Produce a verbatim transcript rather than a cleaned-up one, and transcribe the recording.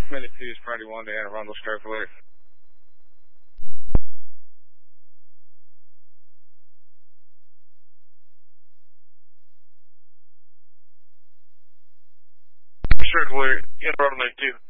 Minute two is Friday one to Anne Arundel, Star Alert. Star Alert, Anne Arundel, minute two.